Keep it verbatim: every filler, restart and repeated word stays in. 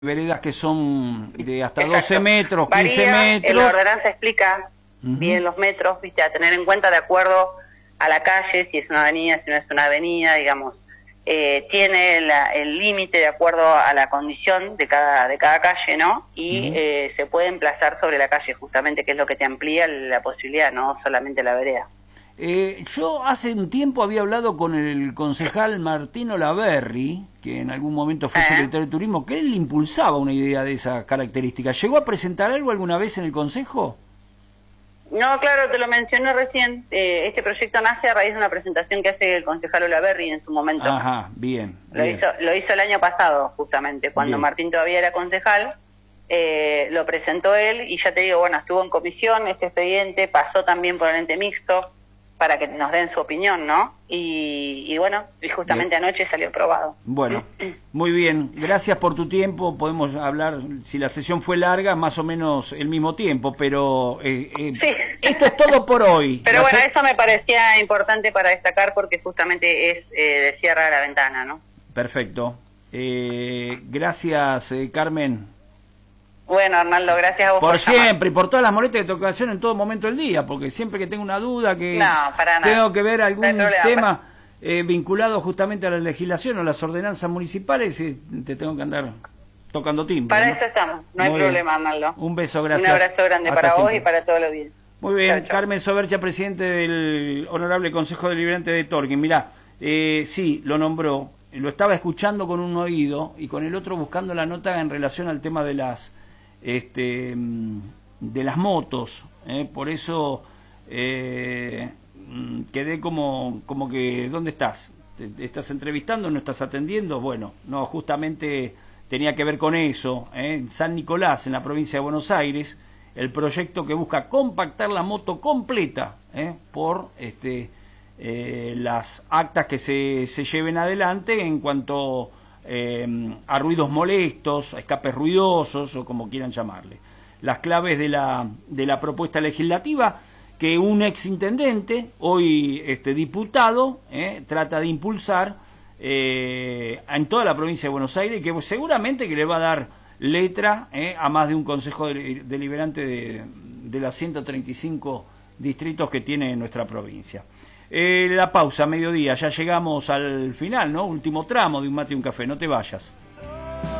veredas que son de hasta doce metros, quince Varía, metros. la ordenanza explica Uh-huh. bien los metros, viste, a tener en cuenta de acuerdo a la calle, si es una avenida, si no es una avenida, digamos, eh, tiene la, el límite de acuerdo a la condición de cada de cada calle, ¿no? Y uh-huh. eh, se puede emplazar sobre la calle, justamente, que es lo que te amplía la posibilidad, no solamente la vereda. Eh, yo hace un tiempo había hablado con el concejal Martín Olaverri, que en algún momento fue ¿Eh? secretario de Turismo, que él impulsaba una idea de esa característica. ¿Llegó a presentar algo alguna vez en el Consejo? No, claro, te lo mencioné recién. Eh, este proyecto nace a raíz de una presentación que hace el concejal Olaverri en su momento. Ajá, bien. Lo, bien. Hizo, lo hizo el año pasado, justamente, cuando bien. Martín todavía era concejal. Eh, lo presentó él y ya te digo, bueno, estuvo en comisión, este expediente pasó también por el ente mixto para que nos den su opinión, ¿no? Y, y bueno, y justamente bien. Anoche salió aprobado. Bueno, muy bien. Gracias por tu tiempo. Podemos hablar, si la sesión fue larga, más o menos el mismo tiempo, pero eh, eh, sí. esto es todo por hoy. Pero bueno, se... eso me parecía importante para destacar porque justamente es eh, de cierre la ventana, ¿no? Perfecto. Eh, gracias, eh, Carmen. Bueno, Arnaldo, gracias a vos por, por siempre llamar. y por todas las molestias que te ocasionan en todo momento del día, porque siempre que tengo una duda, que no, para nada. tengo que ver algún no problema, tema para... eh, vinculado justamente a la legislación o las ordenanzas municipales, eh, te tengo que andar tocando timbre. Para ¿no? eso estamos, no hay Muy problema, bien. Arnaldo. Un beso, gracias. Un abrazo grande Hasta para siempre. vos y para todo lo bien. Muy bien, chau, chau. Carmen Sobercha, presidente del Honorable Consejo Deliberante de Torquín. Mirá, eh, sí, lo nombró, lo estaba escuchando con un oído y con el otro buscando la nota en relación al tema de las... este de las motos, ¿eh? Por eso eh, quedé como como que ¿dónde estás? ¿Te estás entrevistando? ¿No estás atendiendo? Bueno, no, justamente tenía que ver con eso, ¿eh? En San Nicolás, en la provincia de Buenos Aires, el proyecto que busca compactar la moto completa, ¿eh? por este eh, las actas que se, se lleven adelante en cuanto Eh, a ruidos molestos, a escapes ruidosos o como quieran llamarle. Las claves de la, de la propuesta legislativa que un ex intendente, hoy este diputado, eh, trata de impulsar eh, en toda la provincia de Buenos Aires, que seguramente que le va a dar letra eh, a más de un consejo deliberante de, de las ciento treinta y cinco distritos que tiene nuestra provincia. Eh, la pausa, mediodía, ya llegamos al final, ¿no? Último tramo de Un Mate y un Café, no te vayas.